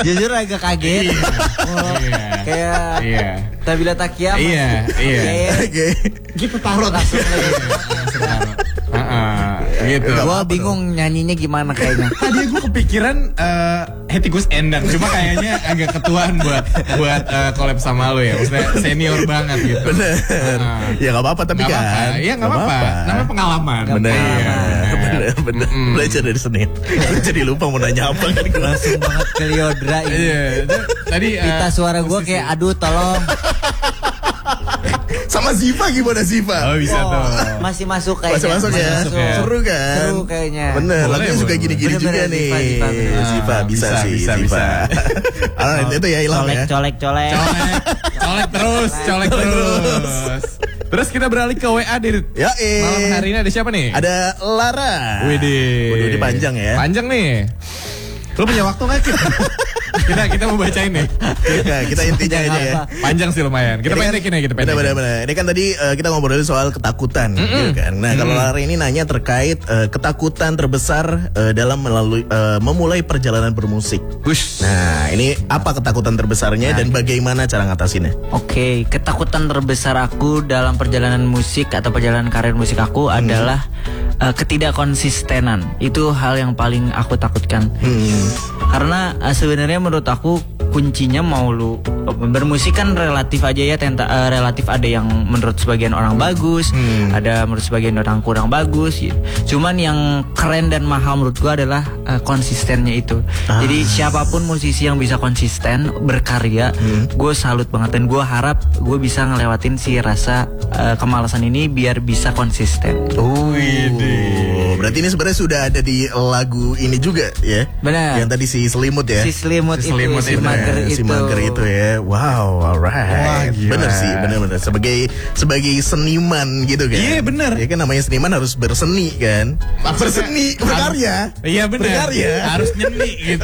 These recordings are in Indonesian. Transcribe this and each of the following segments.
Jujur agak kaget. Kayak Tabila Takia. Iya. Gitu taruh langsung lagi. Gitu. Gue bingung nyanyinya gimana kayaknya. Tadi gue kepikiran Hetikus Endang, cuma kayaknya agak ketuaan buat collab sama lo ya. Maksudnya senior banget gitu. Bener. Ya nggak apa-apa tapi gak kan. Iya nggak apa-apa. Namanya pengalaman. Bener. Belajar dari Senin. Jadi lupa mau nanya apa kan. Langsung banget ke Liodra ini. Iya. Tadi pita suara gue kayak aduh tolong. Sama Ziva gimana Ziva? Oh bisa tuh. Masih masuk kayaknya. Masuk ya. Seru kan? Seru kayaknya. Bener. Lagunya suka gini-gini juga nih. Ziva bisa sih. Ziva. Itu ya hilang ya. Colek terus. Terus kita beralih ke WA Dit. Ya Malam hari ini ada siapa nih? Ada Lara. Widih. Waduh, ini panjang ya. Panjang nih. Lu punya waktu gak Kip? kita mau bacain nih. Kita intinya aja ya. Panjang sih lumayan. Kita pendekin ya. Benar. Ini kan tadi kita ngobrolin soal ketakutan gitu kan. Nah kalau Lara ini nanya terkait ketakutan terbesar dalam memulai perjalanan bermusik. Nah ini apa ketakutan terbesarnya dan bagaimana cara ngatasinnya? Oke, ketakutan terbesar aku dalam perjalanan musik atau perjalanan karir musik aku adalah ketidakkonsistenan. Itu hal yang paling aku takutkan. Karena sebenarnya menurut aku kuncinya mau lu bermusik kan relatif aja ya, relatif ada yang menurut sebagian orang bagus, ada menurut sebagian orang kurang bagus gitu. Cuman yang keren dan mahal menurut gua adalah konsistennya itu. Jadi siapapun musisi yang bisa konsisten berkarya, gue salut banget dan gue harap gue bisa ngelewatin si rasa kemalasan ini biar bisa konsisten. Berarti ini sebenarnya sudah ada di lagu ini juga ya? Benar. Yang tadi si Selimut ya? Si Selimut itu. Si mager itu ya. Wow, alright. Bener sih, bener. Sebagai seniman gitu kan. Iya bener. Ya kan namanya seniman harus berseni kan. Berseni, berkarya. Iya bener. Berkarya. Harus nyeni gitu.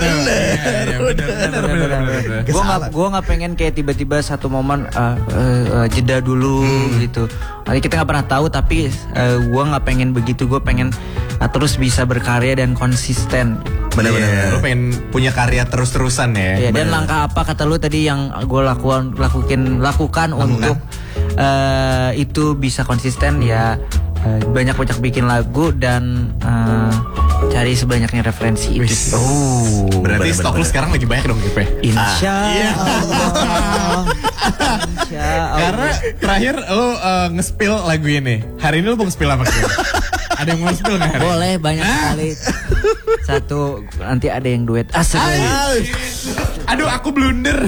Bener. Gue nggak pengen kayak tiba-tiba satu momen jeda dulu gitu. Kita nggak pernah tahu, tapi gue nggak pengen begitu. Gue pengen terus bisa berkarya dan konsisten. Bener-bener. Lu pengen punya karya terus-terusan ya. Iya, dan langkah apa kata lu tadi yang gue lakukan untuk itu bisa konsisten ya, banyak-banyak bikin lagu dan cari sebanyaknya referensi itu. Berarti stok lu sekarang lagi banyak dong Gipe. Insya Allah. Karena terakhir lu nge-spill lagu ini. Hari ini lu mau nge-spill apa sih? Ada yang mau nge-spill gak hari? Boleh, banyak sekali. Satu, nanti ada yang duet. Aduh, aku blunder.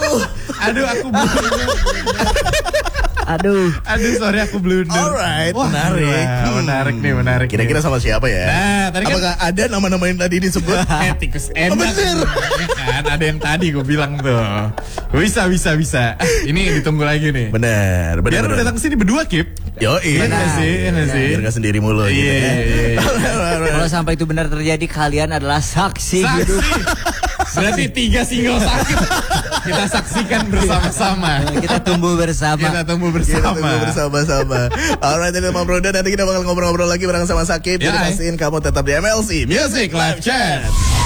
Aduh, sorry aku blunder. Alright, menarik. Kira-kira sama siapa ya? Nah, tadi kan apakah ada nama-nama yang tadi disebut? Hetikus Endang. Bener. Kan ada yang tadi gue bilang tuh. Bisa. Ini ditunggu lagi nih. Bener. Biar lu datang sini berdua, Kip. Iya sih. Biar gak sendiri mulu gitu. Iya. Kalau sampai itu benar terjadi, kalian adalah saksi hidup. Berarti 3 single sakit kita saksikan bersama-sama. Kita tumbuh bersama. Alright, ini sama Bro Dan. Nanti kita bakal ngobrol-ngobrol lagi bareng sama Sakib. Jadi pastiin kamu tetap di MLC Music Live Chat.